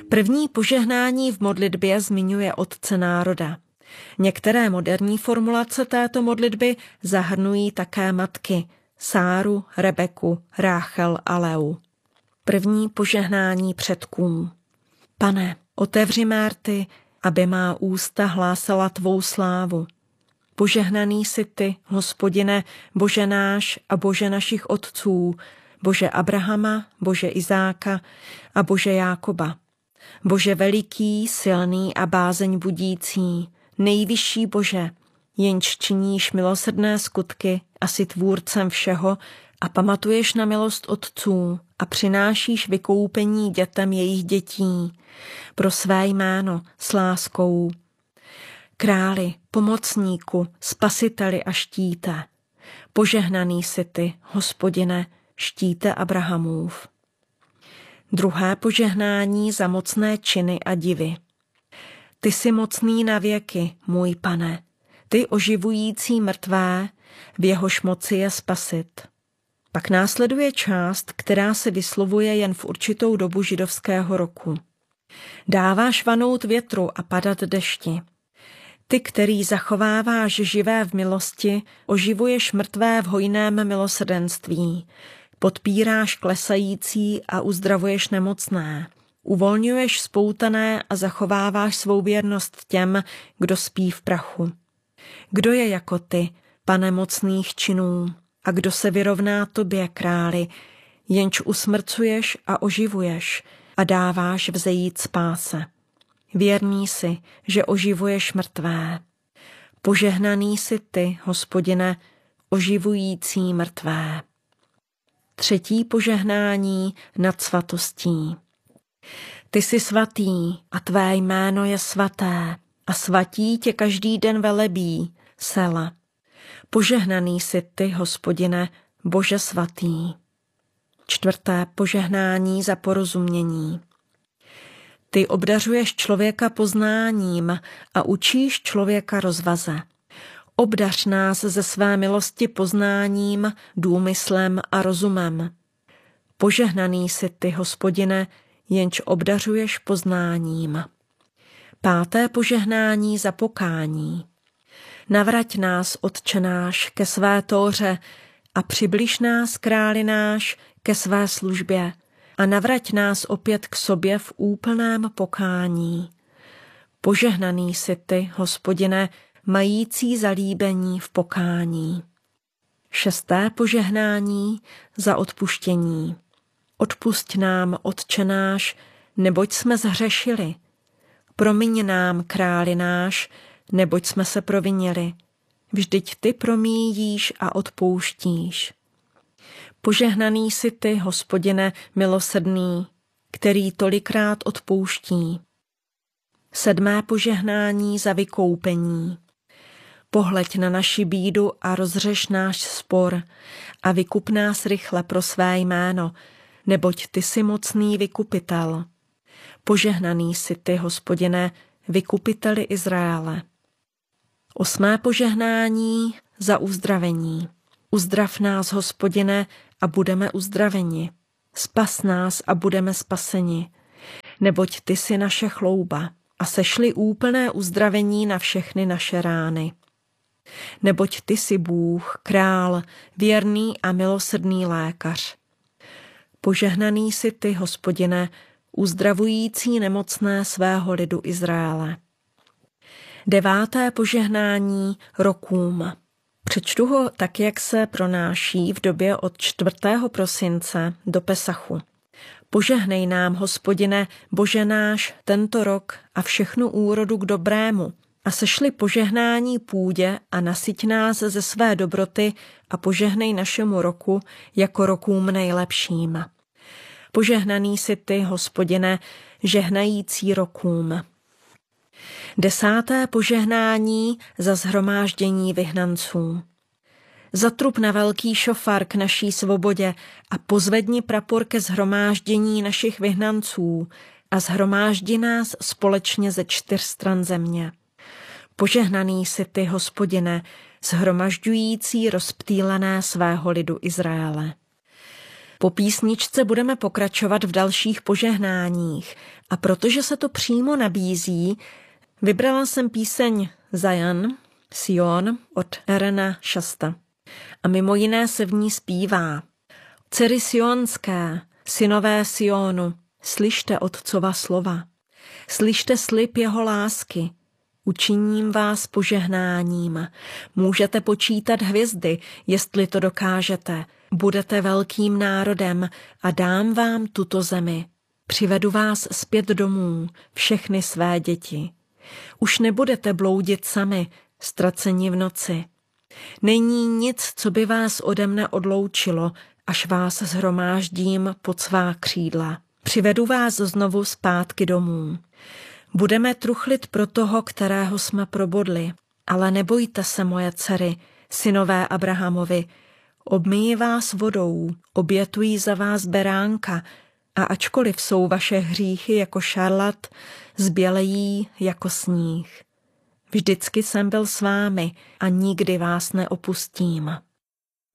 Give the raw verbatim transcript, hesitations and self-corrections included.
První požehnání v modlitbě zmiňuje Otce národa. Některé moderní formulace této modlitby zahrnují také matky Sáru, Rebeku, Ráchel a Leu. První požehnání předkům. Pane, otevři mé rty, aby má ústa hlásala tvou slávu. Požehnaný jsi ty, Hospodine, Bože náš a Bože našich otců, Bože Abrahama, Bože Izáka a Bože Jákoba. Bože veliký, silný a bázeň budící, nejvyšší Bože, jenž činíš milosrdné skutky a jsi tvůrcem všeho a pamatuješ na milost otců a přinášíš vykoupení dětem jejich dětí pro své jméno s láskou. Králi, pomocníku, spasiteli a štíte, požehnaný jsi ty, Hospodine, štíte Abrahamův. Druhé požehnání za mocné činy a divy. Ty jsi mocný na věky, můj Pane, ty oživující mrtvé, v jehož moci je spasit. Pak následuje část, která se vyslovuje jen v určitou dobu židovského roku. Dáváš vanout větru a padat dešti. Ty, který zachováváš živé v milosti, oživuješ mrtvé v hojném milosrdenství. Podpíráš klesající a uzdravuješ nemocné. Uvolňuješ spoutané a zachováváš svou věrnost těm, kdo spí v prachu. Kdo je jako ty, Pane mocných činů, a kdo se vyrovná tobě, králi, jenž usmrcuješ a oživuješ a dáváš vzejít spáse. Věrný jsi, že oživuješ mrtvé. Požehnaný jsi ty, Hospodine, oživující mrtvé. Třetí požehnání nad svatostí. Ty jsi svatý a tvé jméno je svaté a svatí tě každý den velebí, Sela. Požehnaný jsi ty, Hospodine, Bože svatý. Čtvrté požehnání za porozumění. Ty obdařuješ člověka poznáním a učíš člověka rozvaze. Obdař nás ze své milosti poznáním, důmyslem a rozumem. Požehnaný jsi ty, Hospodine, jenž obdařuješ poznáním. Páté požehnání za pokání. Navrať nás, Otče náš, ke své tóře a přibliž nás, králi náš, ke své službě a navrať nás opět k sobě v úplném pokání. Požehnaný jsi ty, Hospodine, mající zalíbení v pokání. Šesté požehnání za odpuštění. Odpusť nám, Otče náš, neboť jsme zhřešili. Promiň nám, králi náš, neboť jsme se provinili. Vždyť ty promíjíš a odpouštíš. Požehnaný jsi ty, Hospodine, milosrdný, který tolikrát odpouští. Sedmé požehnání za vykoupení. Pohleď na naši bídu a rozřeš náš spor a vykup nás rychle pro své jméno, neboť ty jsi mocný vykupitel. Požehnaný jsi ty, Hospodine, vykupiteli Izraele. Osmé požehnání za uzdravení. Uzdrav nás, Hospodine, a budeme uzdraveni. Spas nás a budeme spaseni. Neboť ty jsi naše chlouba a sešli úplné uzdravení na všechny naše rány. Neboť ty jsi Bůh, král, věrný a milosrdný lékař. Požehnaný jsi ty, Hospodine, uzdravující nemocné svého lidu Izraele. Deváté požehnání rokům. Přečtu ho tak, jak se pronáší v době od čtvrtého prosince do Pesachu. Požehnej nám, Hospodine, Bože náš, tento rok a všechnu úrodu k dobrému a sešli požehnání půdě a nasyť nás ze své dobroty a požehnej našemu roku jako rokům nejlepším. Požehnaný jsi ty, Hospodine, žehnající rokům. Desáté požehnání za shromáždění vyhnanců. Zatrup na velký šofar k naší svobodě a pozvedni prapor ke shromáždění našich vyhnanců a shromáždi nás společně ze čtyř stran země. Požehnaný jsi ty, Hospodine, shromažďující rozptýlené svého lidu Izraele. Po písničce budeme pokračovat v dalších požehnáních a protože se to přímo nabízí, vybrala jsem píseň Zion, Sion od Erena Shasta. A mimo jiné se v ní zpívá: Dcery sionské, synové Sionu, slyšte otcova slova. Slyšte slib jeho lásky. Učiním vás požehnáním. Můžete počítat hvězdy, jestli to dokážete. Budete velkým národem a dám vám tuto zemi. Přivedu vás zpět domů, všechny své děti. Už nebudete bloudit sami, ztraceni v noci. Není nic, co by vás ode mne odloučilo, až vás shromáždím pod svá křídla. Přivedu vás znovu zpátky domů. Budeme truchlit pro toho, kterého jsme probodli, ale nebojte se, moje dcery, synové Abrahamovi, obmyji vás vodou, obětují za vás beránka a ačkoliv jsou vaše hříchy jako šarlat, zbělejí jako sníh. Vždycky jsem byl s vámi a nikdy vás neopustím.